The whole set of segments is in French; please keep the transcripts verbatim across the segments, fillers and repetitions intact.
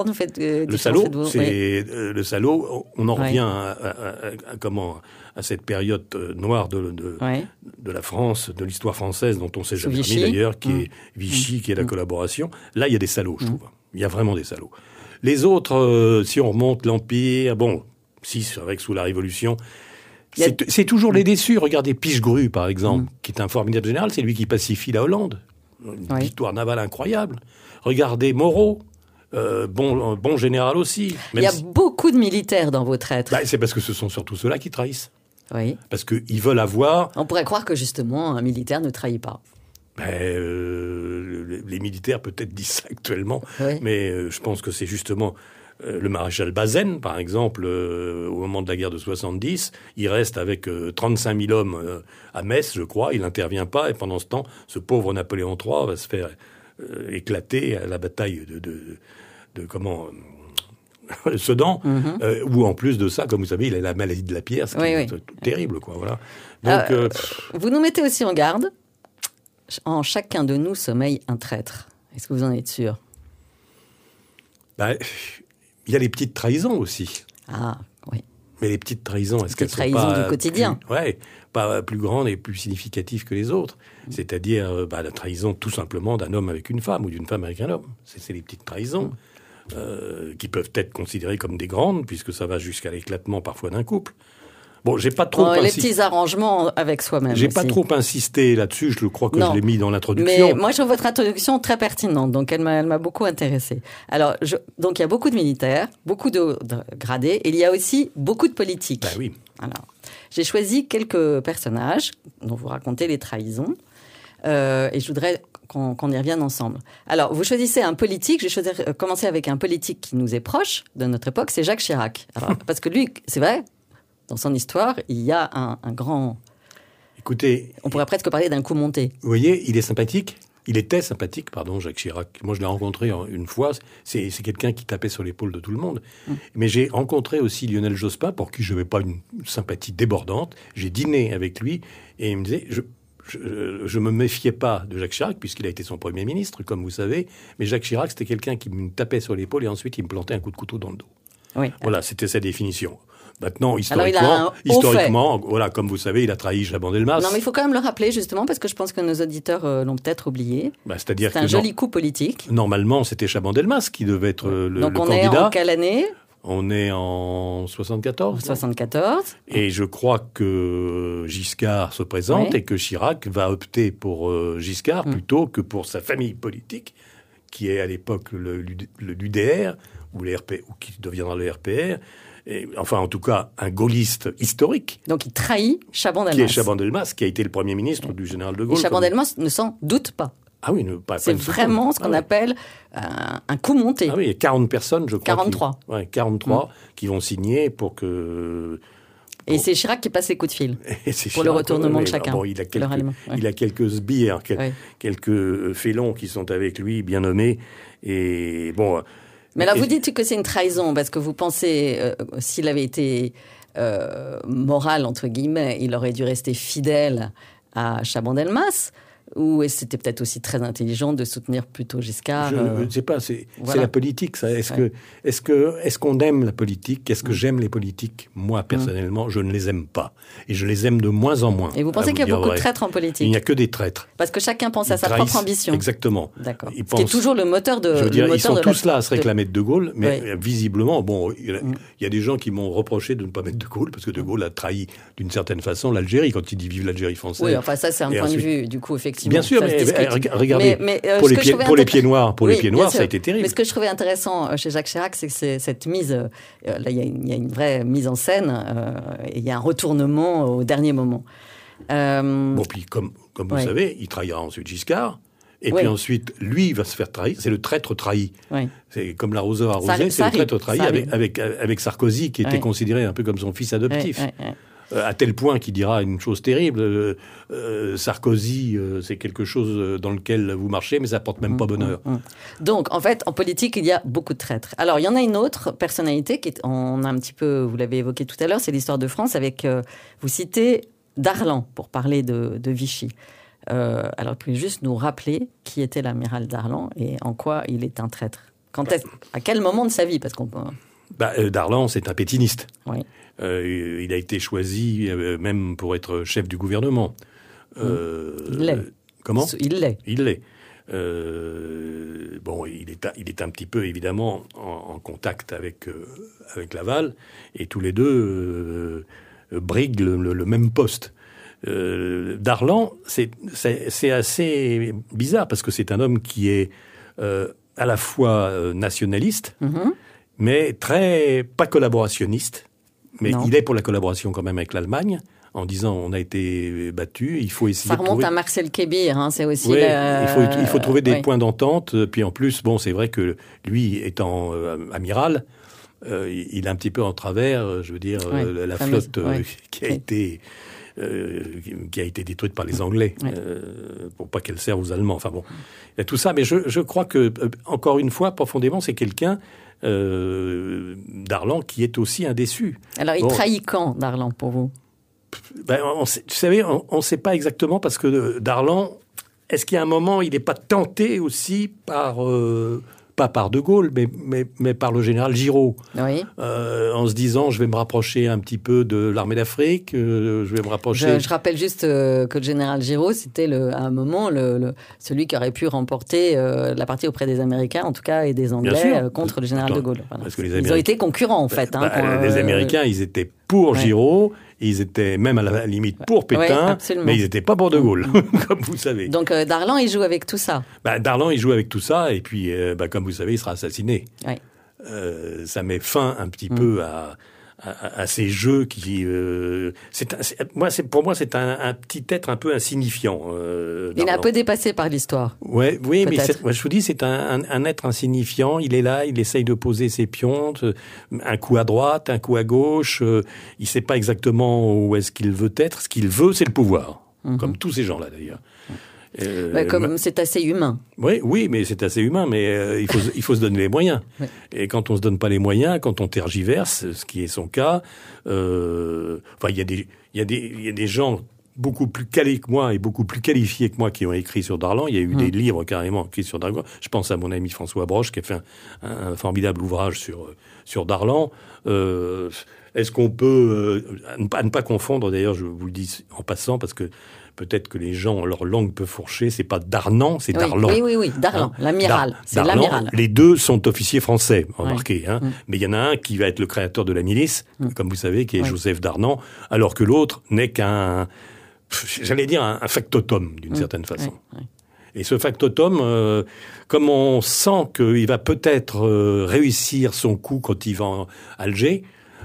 Nous faites, euh, le salaud, faites-vous, c'est oui. euh, le salaud. On en Ouais. revient à, à, à, à comment à cette période euh, noire de, de, Ouais. de la France, de l'histoire française, dont on s'est Sous jamais Vichy. remis d'ailleurs, qui Mmh. est Vichy, Mmh. qui est la mmh. collaboration. Là, il y a des salauds, je mmh. trouve. Il y a vraiment des salauds. Les autres, euh, si on remonte l'Empire, bon, si c'est vrai que sous la Révolution. A... C'est, c'est toujours les déçus. Regardez Pichegru, par exemple, mmh. qui est un formidable général. C'est lui qui pacifie la Hollande. Une oui. victoire navale incroyable. Regardez Moreau. Euh, bon, bon général aussi. Il y a si... beaucoup de militaires dans vos traîtres. Bah, c'est parce que ce sont surtout ceux-là qui trahissent. Oui. Parce qu'ils veulent avoir... On pourrait croire que justement, un militaire ne trahit pas. Ben, euh, les militaires peut-être disent ça actuellement, oui. mais euh, je pense que c'est justement euh, le maréchal Bazaine, par exemple, euh, au moment de la guerre de soixante-dix, il reste avec euh, trente-cinq mille hommes euh, à Metz, je crois, il n'intervient pas, et pendant ce temps, ce pauvre Napoléon trois va se faire euh, éclater à la bataille de... de de comment euh, Sedan, mm-hmm. euh, où en plus de ça, comme vous savez, il a la maladie de la pierre, c'est oui, oui. terrible, quoi. Voilà. Donc, euh, euh, vous nous mettez aussi en garde. En chacun de nous sommeille un traître. Est-ce que vous en êtes sûr ? Ben, il y a les petites trahisons aussi. Ah, oui. Mais les petites trahisons, est-ce qu'elles sont pas... trahisons du quotidien. Plus, ouais, pas plus grandes et plus significatives que les autres. Mmh. C'est-à-dire bah, la trahison tout simplement d'un homme avec une femme ou d'une femme avec un homme. C'est, c'est les petites trahisons. Mmh. Euh, qui peuvent être considérées comme des grandes, puisque ça va jusqu'à l'éclatement parfois d'un couple. Bon, j'ai pas trop... Oh, insi... Les petits arrangements avec soi-même J'ai aussi. pas trop insisté là-dessus, je le crois que non. je l'ai mis dans l'introduction. Mais moi, je trouve votre introduction très pertinente, donc elle m'a, elle m'a beaucoup intéressée. Alors, je... donc il y a beaucoup de militaires, beaucoup de, de gradés, et il y a aussi beaucoup de politiques. Ben oui. Alors, j'ai choisi quelques personnages dont vous racontez les trahisons, euh, et je voudrais... Qu'on, qu'on y revienne ensemble. Alors, vous choisissez un politique. J'ai choisi, euh, commencé avec un politique qui nous est proche de notre époque, c'est Jacques Chirac. Alors, parce que lui, c'est vrai, dans son histoire, il y a un, un grand... Écoutez... On pourrait presque parler d'un coup monté. Vous voyez, il est sympathique. Il était sympathique, pardon, Jacques Chirac. Moi, je l'ai rencontré une fois. C'est, c'est quelqu'un qui tapait sur l'épaule de tout le monde. Mmh. Mais j'ai rencontré aussi Lionel Jospin, pour qui je n'avais pas une sympathie débordante. J'ai dîné avec lui et il me disait... Je, Je ne me méfiais pas de Jacques Chirac, puisqu'il a été son Premier ministre, comme vous savez. Mais Jacques Chirac, c'était quelqu'un qui me tapait sur l'épaule et ensuite il me plantait un coup de couteau dans le dos. Oui. Voilà, c'était sa définition. Maintenant, historiquement, historiquement voilà, comme vous savez, il a trahi Chaban-Delmas. Non, mais il faut quand même le rappeler, justement, parce que je pense que nos auditeurs euh, l'ont peut-être oublié. Bah, c'est-à-dire c'est que un joli non, coup politique. Normalement, c'était Chaban-Delmas qui devait être euh, le, Donc le on candidat. Donc on est en quelle année ? On est en soixante-quatorze. soixante-quatorze. Et je crois que Giscard se présente oui. et que Chirac va opter pour euh, Giscard mmh. plutôt que pour sa famille politique, qui est à l'époque le, le, l'U D R, ou, les R P, ou qui deviendra le R P R. Et, enfin, en tout cas, un gaulliste historique. Donc il trahit Chaban-Delmas. Qui est Chaban-Delmas, qui a été le Premier ministre oui. du général de Gaulle. Et Chaban-Delmas comme... ne s'en doute pas. Ah oui, ne, pas, c'est pas vraiment ce qu'on ah, appelle oui. un, un coup monté. Ah oui, il y a quarante personnes, je crois. quarante-trois. Qui, ouais, quarante-trois mmh. qui vont signer pour que... Pour... Et c'est Chirac qui passe les coups de fil pour Chirac, le retournement ouais, de chacun. Bon, il, a quelques, ouais. il a quelques sbires, quel, ouais. quelques félons qui sont avec lui, bien nommés. Et bon... Mais là, et... vous dites que c'est une trahison, parce que vous pensez, euh, s'il avait été euh, moral, entre guillemets, il aurait dû rester fidèle à Chaban-Delmas. Ou c'était peut-être aussi très intelligent de soutenir plutôt Giscard. Je euh... ne sais pas, c'est, voilà. c'est la politique, ça. Est-ce, ouais. que, est-ce, que, est-ce qu'on aime la politique ? Est-ce que mmh. j'aime les politiques ? Moi, personnellement, mmh. je ne les aime pas. Et je les aime de moins en moins. Et vous pensez vous qu'il y a beaucoup vrai. de traîtres en politique ? Il n'y a que des traîtres. Parce que chacun pense Ils à sa trahissent, propre ambition. Exactement. D'accord. Ils Ce pensent, qui est toujours le moteur de... Je veux dire, le ils sont tous la... là à se réclamer de De Gaulle, mais oui. visiblement, bon, il y, a, mmh. il y a des gens qui m'ont reproché de ne pas mettre De Gaulle, parce que De Gaulle a trahi, d'une certaine façon, l'Algérie, quand il dit « vive l'Algérie française ». Oui, enfin ça, c'est un Et point ensuite... de vue, du coup, effectivement. Bien sûr, mais regardez... Mais, mais, euh, pour, les pieds, pour les pieds noirs, pour oui, les pieds noirs, ça a été terrible. Mais ce que je trouvais intéressant chez Jacques Chirac, c'est que c'est cette mise, euh, là, il y, y a une vraie mise en scène, euh, et il y a un retournement au dernier moment. Euh, bon, puis comme, comme vous ouais. savez, il trahira ensuite Giscard, et oui. puis ensuite, lui, il va se faire trahir. C'est le traître trahi. Oui. C'est comme l'arroseur arrosé, c'est le traître trahi avec, avec, avec Sarkozy, qui était oui. considéré un peu comme son fils adoptif. Oui, oui, oui. À tel point qu'il dira une chose terrible, euh, euh, Sarkozy, euh, c'est quelque chose dans lequel vous marchez, mais ça porte même mmh, pas bonheur. Mmh. Donc, en fait, en politique, il y a beaucoup de traîtres. Alors, il y en a une autre personnalité, qui est, on a un petit peu, vous l'avez évoqué tout à l'heure, c'est l'histoire de France, avec, euh, vous citez Darlan, pour parler de, de Vichy. Euh, alors, vous pouvez juste nous rappeler qui était l'amiral Darlan et en quoi il est un traître. Quand est à quel moment de sa vie? Parce qu'on peut... bah, euh, Darlan, c'est un pétiniste. Oui. Euh, il a été choisi euh, même pour être chef du gouvernement. Euh, il l'est. Comment? Il l'est. Il l'est. Euh, bon, il est, il est un petit peu, évidemment, en, en contact avec, euh, avec Laval, et tous les deux euh, briguent le, le, le même poste. Euh, Darlan, c'est, c'est, c'est assez bizarre, parce que c'est un homme qui est euh, à la fois euh, nationaliste, mm-hmm. mais très pas collaborationniste. Mais non. Il est pour la collaboration quand même avec l'Allemagne, en disant on a été battu, il faut essayer. Ça remonte de trouver... à Marcel Kébir, hein, c'est aussi. Ouais, le... il faut il faut trouver des ouais. points d'entente. Puis en plus, bon, c'est vrai que lui étant euh, amiral, euh, il est un petit peu en travers. Je veux dire, ouais, euh, la fameuse, flotte euh, ouais. qui a ouais. été euh, qui a été détruite par les Anglais ouais. euh, pour pas qu'elle serve aux Allemands. Enfin bon, il y a tout ça. Mais je je crois que euh, encore une fois, profondément, c'est quelqu'un. Euh, Darlan qui est aussi un déçu. Alors il bon. trahit quand, Darlan, pour vous? Ben, on sait, vous savez, on ne sait pas exactement, parce que Darlan, est-ce qu'il y a un moment, il n'est pas tenté aussi par, euh, pas par De Gaulle, mais, mais, mais par le général Giraud, oui. euh, en se disant, je vais me rapprocher un petit peu de l'armée d'Afrique, euh, je vais me rapprocher... Je, je rappelle juste euh, que le général Giraud, c'était le, à un moment le, le, celui qui aurait pu remporter euh, la partie auprès des Américains, en tout cas, et des Anglais, euh, contre le général Attends, De Gaulle. Voilà. Parce que les Américains... Ils ont été concurrents, en fait. Hein, bah, pour, les euh, Américains, ils étaient pour ouais. Giraud. Ils étaient même à la limite pour Pétain, ouais, mais ils n'étaient pas pour De Gaulle, comme vous savez. Donc euh, Darlan, il joue avec tout ça. Bah, Darlan, il joue avec tout ça, et puis, euh, bah, comme vous savez, il sera assassiné. Ouais. Euh, ça met fin un petit mmh. peu à, à, à ces jeux qui... Euh, c'est, c'est, moi, c'est, pour moi, c'est un, un petit être un peu insignifiant. Euh, il est un peu dépassé par l'histoire. Ouais, oui, peut-être. mais c'est, moi, je vous dis, c'est un, un, un être insignifiant. Il est là, il essaye de poser ses pions, un coup à droite, un coup à gauche. Euh, il ne sait pas exactement où est-ce qu'il veut être. Ce qu'il veut, c'est le pouvoir. Mmh. Comme tous ces gens-là, d'ailleurs. Euh, bah, comme c'est assez humain. Oui, oui, mais c'est assez humain, mais euh, il faut il faut se donner les moyens. Ouais. Et quand on se donne pas les moyens, quand on tergiverse, ce qui est son cas, euh, enfin il y a des il y a des il y a des gens beaucoup plus calés que moi et beaucoup plus qualifiés que moi qui ont écrit sur Darlan. Il y a eu mmh. des livres carrément écrits sur Darlan. Je pense à mon ami François Broche qui a fait un, un, un formidable ouvrage sur sur Darlan. Euh, est-ce qu'on peut euh, à, ne pas, à ne pas confondre, d'ailleurs, je vous le dis en passant parce que peut-être que les gens, leur langue peut fourcher, c'est pas Darnan, c'est oui, Darlan. Oui, oui, oui, Darlan, hein, l'amiral. Dar- c'est Darlan, l'amiral. Les deux sont officiers français, remarquez. Ouais. Hein, mmh. Mais il y en a un qui va être le créateur de la milice, mmh. comme vous savez, qui est ouais. Joseph Darnan, alors que l'autre n'est qu'un, j'allais dire, un, un factotum, d'une mmh. certaine façon. Ouais. Ouais. Et ce factotum, euh, comme on sent qu'il va peut-être euh, réussir son coup quand il va à Alger,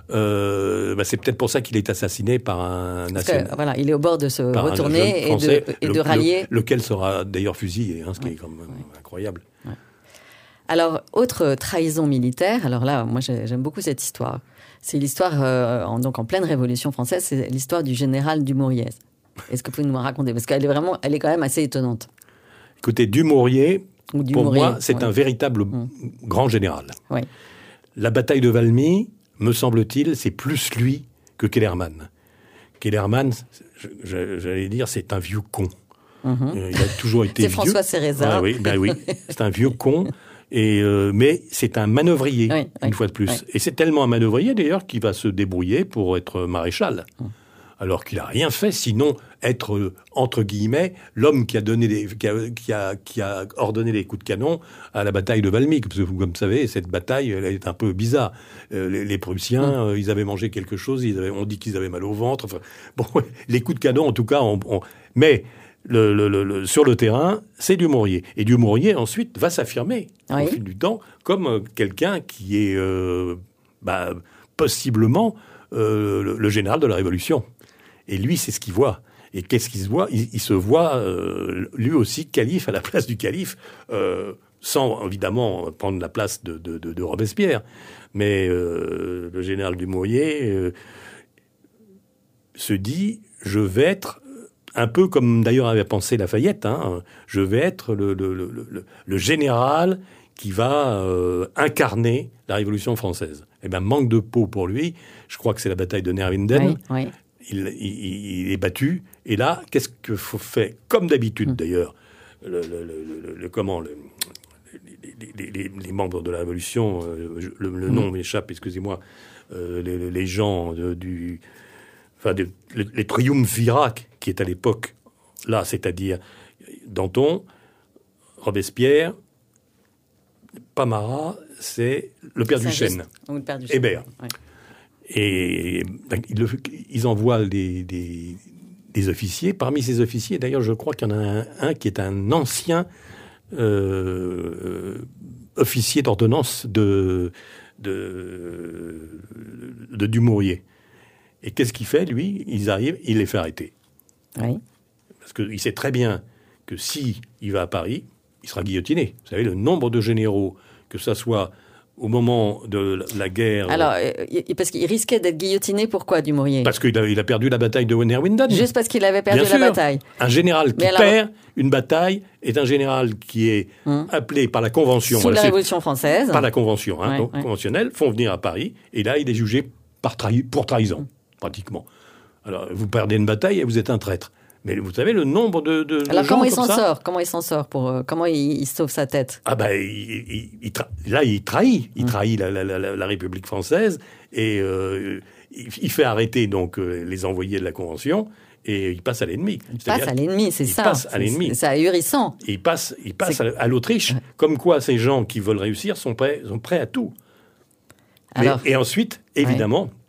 Euh, bah c'est peut-être pour ça qu'il est assassiné par un national. Voilà, il est au bord de se retourner et, français, de, et le, de rallier. Le, lequel sera d'ailleurs fusillé, hein, ce qui ouais, est quand même ouais. incroyable. Ouais. Alors, autre trahison militaire, alors là, moi j'aime beaucoup cette histoire. C'est l'histoire, euh, en, donc en pleine Révolution française, c'est l'histoire du général Dumouriez. Est-ce que vous pouvez nous raconter? Parce qu'elle est vraiment, elle est quand même assez étonnante. Écoutez, Dumouriez, Ou Dumouriez pour moi, c'est ouais. un véritable mmh. grand général. Ouais. La bataille de Valmy, me semble-t-il, c'est plus lui que Kellermann. Kellermann, j'allais dire, c'est un vieux con. Mm-hmm. Il a toujours été c'est vieux. François Cérézat. Ah, oui, ben oui, c'est un vieux con. Et euh, mais c'est un manœuvrier, oui, une oui, fois de plus. Oui. Et c'est tellement un manœuvrier, d'ailleurs, qu'il va se débrouiller pour être maréchal. Mm. Alors qu'il n'a rien fait, sinon être, euh, entre guillemets, l'homme qui a, donné des, qui, a, qui, a, qui a ordonné les coups de canon à la bataille de Valmy. Parce que, comme vous savez, cette bataille, elle est un peu bizarre. Euh, les, les Prussiens, mmh. euh, ils avaient mangé quelque chose, ils avaient, on dit qu'ils avaient mal au ventre. Enfin, bon, les coups de canon, en tout cas, on, on, mais le, le, le, le, sur le terrain, c'est Dumouriez. Et Dumouriez, ensuite, va s'affirmer oui. au fil du temps comme euh, quelqu'un qui est euh, bah, possiblement euh, le, le général de la Révolution. Et lui, c'est ce qu'il voit. Et qu'est-ce qu'il se voit il, il se voit, euh, lui aussi, calife à la place du calife, euh, sans, évidemment, prendre la place de, de, de, de Robespierre. Mais euh, le général Dumouriez euh, se dit, je vais être, un peu comme d'ailleurs avait pensé Lafayette, hein, je vais être le, le, le, le, le général qui va euh, incarner la Révolution française. Eh bien, manque de peau pour lui. Je crois que c'est la bataille de Nerwinden. Oui, oui. Il, il, il est battu. Et là, qu'est-ce que faut faire? Comme d'habitude, mmh. d'ailleurs, le, le, le, le, le, comment, le, les, les, les, les membres de la Révolution, euh, je, le, le nom m'échappe, excusez-moi, euh, les, les gens de, du... Enfin, de, les, les triumvirats qui est à l'époque, là, c'est-à-dire Danton, Robespierre, Pamara, c'est le père Duchesne, Hébert. Ouais. Et ben, ils, ils envoient des, des, des officiers. Parmi ces officiers, d'ailleurs, je crois qu'il y en a un, un qui est un ancien euh, officier d'ordonnance de, de, de Dumouriez. Et qu'est-ce qu'il fait, lui? Il arrive, il les fait arrêter. Oui. Parce qu'il sait très bien que si il va à Paris, il sera guillotiné. Vous savez, le nombre de généraux, que ça soit au moment de la guerre... Alors, euh, parce qu'il risquait d'être guillotiné, pourquoi, Dumouriez? Parce qu'il a, il a perdu la bataille de Neerwinden. Juste parce qu'il avait perdu Bien la sûr. bataille. Un général qui alors... perd une bataille est un général qui est hum. appelé par la Convention... Sous voilà, la Révolution française. Par la Convention hein, ouais, donc, ouais. conventionnelle, font venir à Paris, et là, il est jugé par trahi- pour trahison, hum. pratiquement. Alors, vous perdez une bataille et vous êtes un traître. Mais vous savez, le nombre de, de, Alors, de comment gens il comme s'en ça, sort Comment il s'en sort pour, euh, Comment il, il sauve sa tête? Ah ben, il, il, il tra- là, il trahit. Il mmh. trahit la, la, la, la République française et euh, il, il fait arrêter donc euh, les envoyés de la Convention et il passe à l'ennemi. Il C'est-à-dire, passe à l'ennemi, c'est il ça. Il passe à l'ennemi. C'est ahurissant. Et il passe, il passe à, à l'Autriche. Ouais. Comme quoi, ces gens qui veulent réussir sont prêts, sont prêts à tout. Alors, Mais, et ensuite, évidemment, ouais.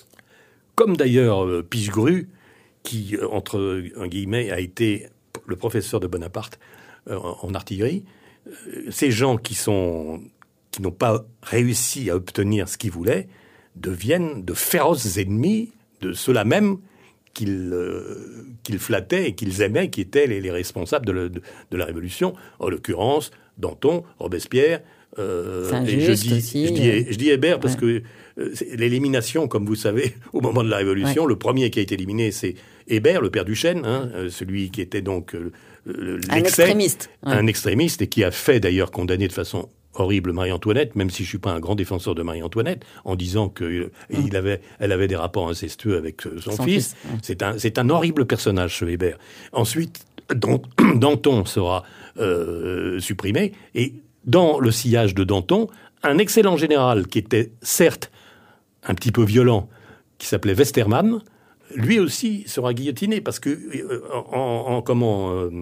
comme d'ailleurs euh, Pichegru, qui, entre guillemets, a été le professeur de Bonaparte euh, en artillerie, euh, ces gens qui sont qui n'ont pas réussi à obtenir ce qu'ils voulaient deviennent de féroces ennemis de ceux-là même qu'ils, euh, qu'ils flattaient et qu'ils aimaient, qui étaient les, les responsables de, le, de, de la Révolution, en l'occurrence Danton, Robespierre. Euh, c'est injuste et je dis, aussi. Je dis, je dis Hébert parce ouais. que euh, l'élimination, comme vous savez, au moment de la Révolution, ouais. le premier qui a été éliminé, c'est Hébert, le père Duchesne, hein, celui qui était donc euh, un extrémiste. Ouais. Un extrémiste et qui a fait d'ailleurs condamner de façon horrible Marie-Antoinette, même si je suis pas un grand défenseur de Marie-Antoinette, en disant que euh, mmh. il avait, elle avait des rapports incestueux avec euh, son, son fils. fils. Ouais. C'est un, c'est un horrible personnage, ce Hébert. Ensuite, Danton sera euh, supprimé et dans le sillage de Danton, un excellent général qui était certes un petit peu violent, qui s'appelait Westermann, lui aussi sera guillotiné parce que euh, en, en comment euh,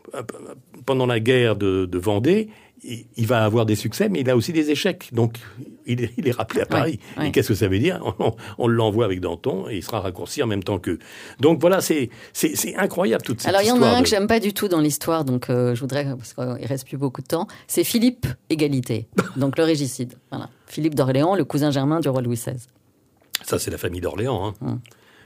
pendant la guerre de, de Vendée, il, il va avoir des succès, mais il a aussi des échecs. Donc il est, il est rappelé à Paris. Ouais, ouais. Et qu'est-ce que ça veut dire? on, on l'envoie avec Danton et il sera raccourci en même temps qu'eux. Donc voilà, c'est, c'est, c'est incroyable toute cette Alors, histoire. Alors il y en a un de... que j'aime pas du tout dans l'histoire, donc euh, je voudrais, parce qu'il reste plus beaucoup de temps, c'est Philippe Égalité, donc le régicide. Voilà. Philippe d'Orléans, le cousin germain du roi Louis seize. Ça, c'est la famille d'Orléans. Hein. Hum.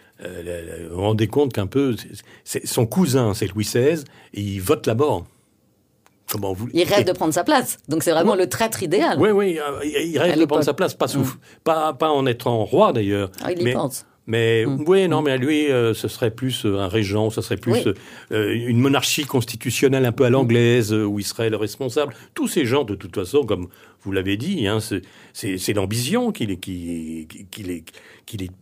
Euh, vous vous rendez compte qu'un peu, c'est, c'est, son cousin, c'est Louis seize, et il vote la mort. Comment vous... Il rêve et... de prendre sa place. Donc c'est vraiment ouais. le traître idéal. Oui, oui, il rêve de prendre sa place, pas, sous, mmh. pas, pas en étant roi d'ailleurs. Ah, il y mais, pense. Mais mmh. oui, non, mais lui, euh, ce serait plus un régent, ce serait plus oui. euh, une monarchie constitutionnelle un peu à l'anglaise, euh, où il serait le responsable. Tous ces gens, de toute façon, comme vous l'avez dit, hein, c'est, c'est, c'est l'ambition qui les, qui, qui, qui les, qui les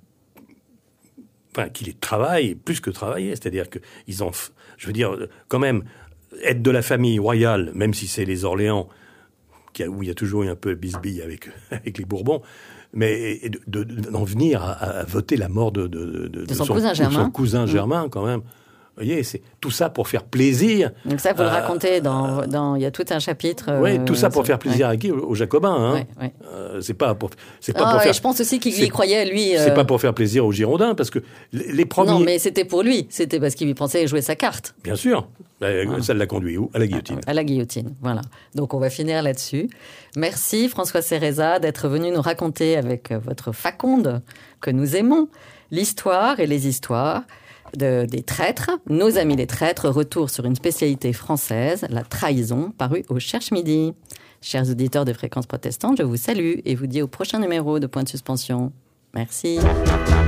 Enfin, qui les travaillent, plus que travailler, c'est-à-dire que ils ont, je veux dire, quand même, être de la famille royale, même si c'est les Orléans, qui a, où il y a toujours eu un peu de bisbille avec, avec les Bourbons, mais de, de, d'en venir à, à voter la mort de, de, de, de, de son, son cousin Germain, son cousin Germain mmh. quand même. Vous voyez, c'est tout ça pour faire plaisir. Donc ça, vous euh, le racontez dans, dans, il y a tout un chapitre. Oui, euh, tout ça pour sur, faire plaisir ouais. à qui? Aux Jacobins. Hein. Ouais, ouais. Euh, c'est pas pour, c'est pas ah, pour ouais, faire. Je pense aussi qu'il y croyait lui. Euh... C'est pas pour faire plaisir aux Girondins, parce que les premiers. Non, mais c'était pour lui. C'était parce qu'il lui pensait jouer sa carte. Bien sûr. Ah. Ça l'a conduit où? À la guillotine. À la guillotine, voilà. Donc on va finir là-dessus. Merci François Cereza d'être venu nous raconter avec votre faconde que nous aimons l'histoire et les histoires de, des traîtres, nos amis les traîtres, retour sur une spécialité française, la trahison, parue au Cherche Midi. Chers auditeurs de Fréquences Protestantes, je vous salue et vous dis au prochain numéro de Point de Suspension. Merci.